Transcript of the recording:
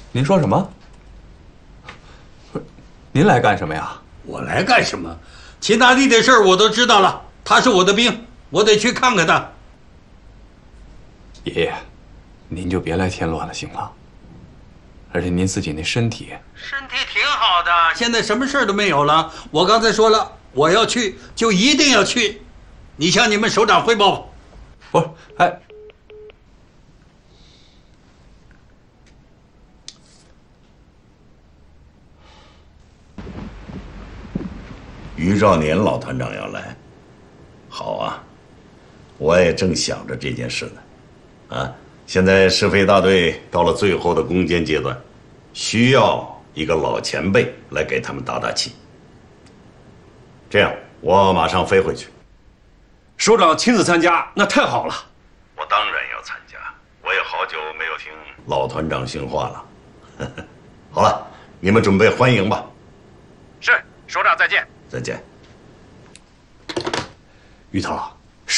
您说什么？您来干什么呀？ 我来干什么？秦大帝的事儿我都知道了，他是我的兵，我得去看看他。 爷爷，您就别来添乱了，行吗？而且您自己那身体挺好的，现在什么事儿都没有了。我刚才说了，我要去就一定要去。你向你们首长汇报吧。 不是，哎， 于兆年老团长要来，好啊，我也正想着这件事呢。啊，现在试飞大队到了最后的攻坚阶段，需要一个老前辈来给他们打打气。这样，我马上飞回去。 首长亲自参加，那太好了。 我当然要参加，我也好久没有听老团长训话了。好了，你们准备欢迎吧。 是，首长再见。 再见。 于涛，